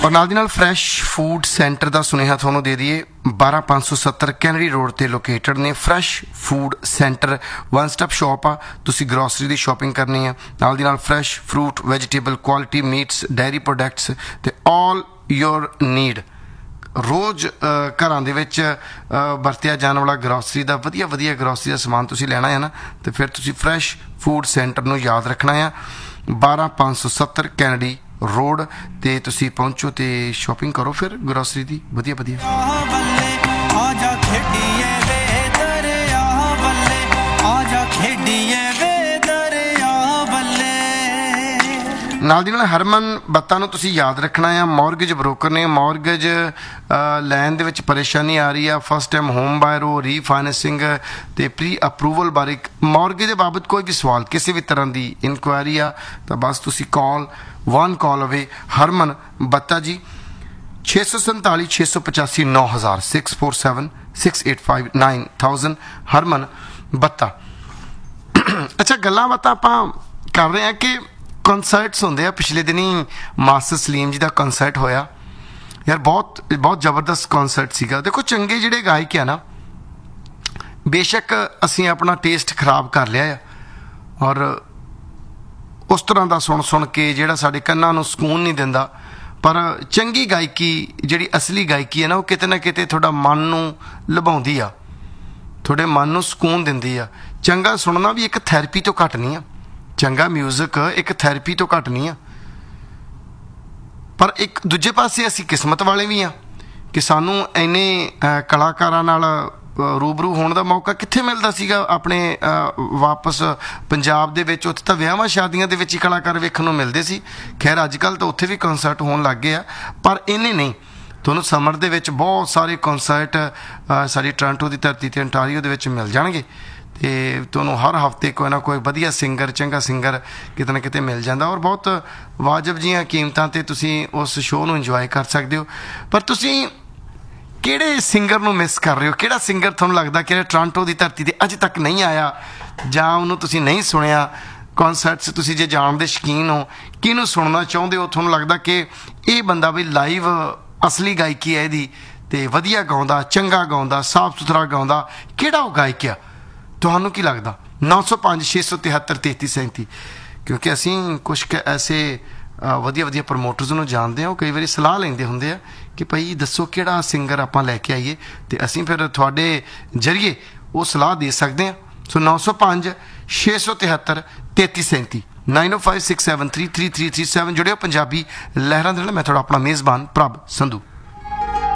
और नाल दी नाल फ्रैश फूड सेंटर का सुनेहा थोनों दे दिए 12570 कैनरी रोड ते लोकेटेड ने fresh food centre one stop shop आ तुसी ग्रोसरी की शॉपिंग करनी है नाल दी नाल fresh fruit vegetable quality meets dairy products ते ऑल योर नीड रोज़ घरां दे विच वरतिया जाने वाला ग्रोसरी का वधिया वधिया ग्रोसरी का समान तुसी लेना है ना तो फिर तुसी फ्रैश फूड सेंटर नूं याद रखना है 12570 कैनेडी रोड ते तुसी पहुंचो ते शॉपिंग करो फिर ग्रोसरी दी वधिया वधिया नाल दी नाल हरमन बत्ता नूं तुसीं याद रखना है मॉर्गेज ब्रोकर ने मॉर्गेज लैन दे विच परेशानी आ रही है फस्ट टाइम होम बायर हो रीफाइनेंसिंग ते प्री अप्रूवल बारे मॉर्गेज बाबत कोई भी सवाल किसी भी तरह की इंक्वायरी आ तो बस तुसीं वन कॉल अवे हरमन बत्ता जी 647 685 9000 647 685 9000 हरमन बत्ता। अच्छा गल्लां बातां आपां कर रहे हैं कि कॉन्सर्ट्स होंगे पिछले दिन ही मास्टर सलीम जी का कॉन्सर्ट होया यार बहुत बहुत जबरदस्त कॉन्सर्ट सीगा। देखो चंगे जिहड़े गायक है ना बेशक असीं अपना टेस्ट खराब कर लिया है और उस तरह का सुन सुन के जिहड़ा साडे कन्नां नूं सुकून नहीं दिंदा पर चंगी गायकी जिहड़ी असली गायकी है ना वो किते ना किते थोड़ा मन नूं लुभाउंदी आ थोड़े मन नूं सुकून दिंदी आ। चंगा सुनना भी एक थैरेपी तो घट नहीं आ चंगा म्यूजिक एक थैरेपी तो घट नहीं है पर एक दूजे पासे असी किस्मत वाले भी हाँ कि सानू इन्ने कलाकारां नाल रूबरू होने का मौका कित्थे मिलता सीगा अपने वापस पंजाब दे विच उत्थे तां विआहां शादियां दे विच ही कलाकार वेखण नूं मिलदे सी। खैर अजकल तो उत्थे भी कॉन्सर्ट होण लग गए पर इन्ने नहीं तुहानूं समर दे विच बहुत सारे कॉन्सर्ट साडी टोरंटो की धरती ते अंटारियो दे विच मिल जाणगे तो तुहानूं हर हफ्ते कोई ना कोई वधिया सिंगर चंगा सिंगर किते ना किते मिल जाता और बहुत वाजिब जिहियां कीमतां ते तुसीं उस शो नूं इंजॉय कर सकते हो। पर तुसीं किहड़े सिंगर नूं मिस कर रहे हो किहड़ा सिंगर तुहानूं लगदा कि टोरंटो की धरती ते अजे तक नहीं आया जां उहनूं तुसीं नहीं सुनिया कॉन्सर्ट्स तुसीं जे जाण दे शकीन हो किहनूं सुनना चाहुंदे हो तुहानूं लगदा कि ये बंदा भी लाइव असली गायकी है इहदी ते वधिया गाउंदा चंगा गाउंदा साफ सुथरा गाउंदा किहड़ा वो गायक आ तुहानूं की लगदा 905 673 3337 क्योंकि असी कुछ ऐसे वधिया वधिया प्रमोटर्स नूं जानते हैं वो कई बार सलाह लेंदे हुंदे आ कि भाई दसो किहड़ा सिंगर आपां लैके आईए तो असीं फिर तुहाडे जरिए वो सलाह दे सकते हैं। सो 905 673 3337 9056733337 जुड़ियो पंजाबी लहरां दे नाल मैं तुहाडा अपना मेज़बान प्रभ संधू।